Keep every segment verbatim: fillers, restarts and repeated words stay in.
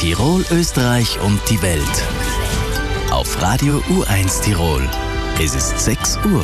Tirol, Österreich und die Welt. Auf Radio U eins Tirol. Es ist sechs Uhr.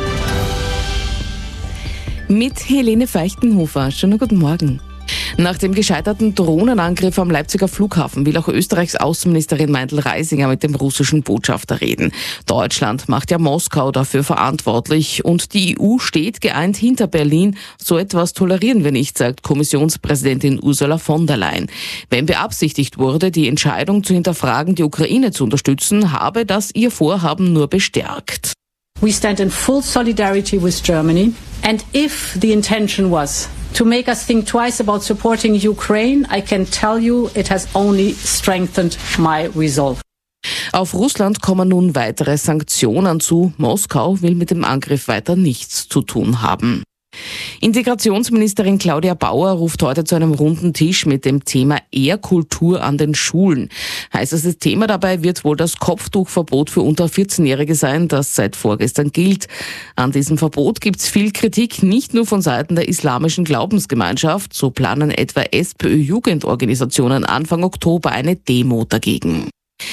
Mit Helene Feichtenhofer. Schönen guten Morgen. Nach dem gescheiterten Drohnenangriff am Leipziger Flughafen will auch Österreichs Außenministerin Meindl-Reisinger mit dem russischen Botschafter reden. Deutschland macht ja Moskau dafür verantwortlich und die E U steht geeint hinter Berlin. So etwas tolerieren wir nicht, sagt Kommissionspräsidentin Ursula von der Leyen. Wenn beabsichtigt wurde, die Entscheidung zu hinterfragen, die Ukraine zu unterstützen, habe das ihr Vorhaben nur bestärkt. We stand in full solidarity with Germany, and if the intention was to make us think twice about supporting Ukraine, I can tell you it has only strengthened my resolve. Auf Russland kommen nun weitere Sanktionen zu. Moskau will mit dem Angriff weiter nichts zu tun haben. Integrationsministerin Claudia Bauer ruft heute zu einem runden Tisch mit dem Thema Ehrkultur an den Schulen. Heißestes Thema dabei wird wohl das Kopftuchverbot für unter vierzehnjährige sein, das seit vorgestern gilt. An diesem Verbot gibt's viel Kritik, nicht nur von Seiten der islamischen Glaubensgemeinschaft. So planen etwa SPÖ-Jugendorganisationen Anfang Oktober eine Demo dagegen.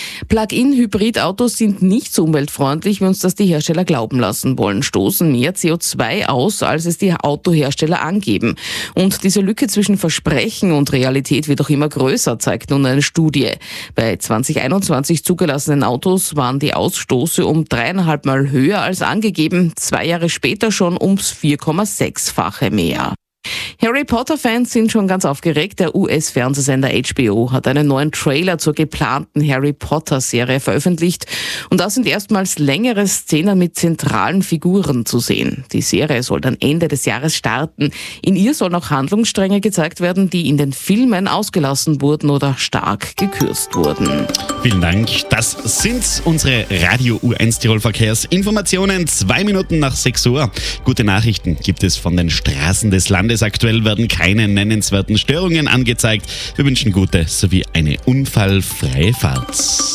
Plug-in-Hybridautos sind nicht so umweltfreundlich, wie uns das die Hersteller glauben lassen wollen, stoßen mehr C O zwei aus, als es die Autohersteller angeben. Und diese Lücke zwischen Versprechen und Realität wird auch immer größer, zeigt nun eine Studie. Bei zwanzig einundzwanzig zugelassenen Autos waren die Ausstoße um dreieinhalb Mal höher als angegeben, zwei Jahre später schon ums vier Komma sechs-fache mehr. Harry Potter-Fans sind schon ganz aufgeregt. Der U S-Fernsehsender H B O hat einen neuen Trailer zur geplanten Harry Potter-Serie veröffentlicht. Und da sind erstmals längere Szenen mit zentralen Figuren zu sehen. Die Serie soll dann Ende des Jahres starten. In ihr sollen auch Handlungsstränge gezeigt werden, die in den Filmen ausgelassen wurden oder stark gekürzt wurden. Vielen Dank. Das sind unsere Radio U eins Tirol Verkehrsinformationen. Zwei Minuten nach sechs Uhr. Gute Nachrichten gibt es von den Straßen des Landes. Aktuell werden keine nennenswerten Störungen angezeigt. Wir wünschen gute sowie eine unfallfreie Fahrt.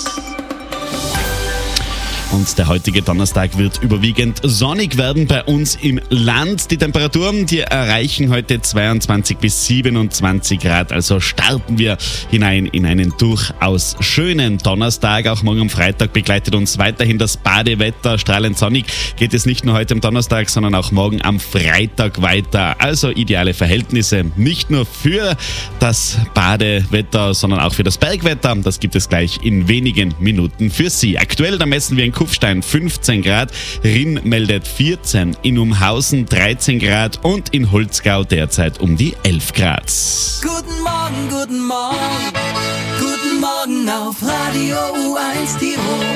Und der heutige Donnerstag wird überwiegend sonnig werden bei uns im Land. Die Temperaturen, die erreichen heute zweiundzwanzig bis siebenundzwanzig Grad. Also starten wir hinein in einen durchaus schönen Donnerstag. Auch morgen am Freitag begleitet uns weiterhin das Badewetter. Strahlend sonnig geht es nicht nur heute am Donnerstag, sondern auch morgen am Freitag weiter. Also ideale Verhältnisse, nicht nur für das Badewetter, sondern auch für das Bergwetter. Das gibt es gleich in wenigen Minuten für Sie. Aktuell, da messen wir in Kufstein fünfzehn Grad, Rinn meldet vierzehn, in Umhausen dreizehn Grad und in Holzgau derzeit um die elf Grad. Guten Morgen, guten Morgen, guten Morgen auf Radio U eins Tirol.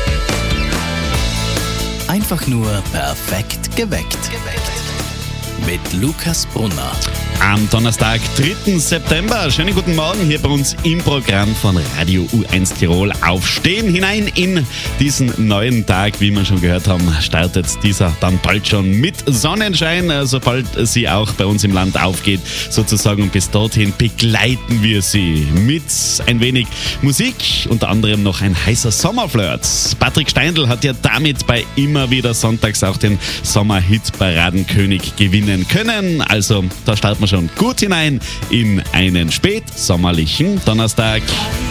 Einfach nur perfekt geweckt. Mit Lukas Brunner. Am Donnerstag, dritten September. Schönen guten Morgen hier bei uns im Programm von Radio U eins Tirol. Aufstehen hinein in diesen neuen Tag. Wie wir schon gehört haben, startet dieser dann bald schon mit Sonnenschein, sobald sie auch bei uns im Land aufgeht sozusagen. Und bis dorthin begleiten wir sie mit ein wenig Musik, unter anderem noch ein heißer Sommerflirt. Patrick Steindl hat ja damit bei immer wieder sonntags auch den Sommerhit-Paradenkönig gewinnen können. Also da starten wir schon gut hinein in einen spätsommerlichen Donnerstag.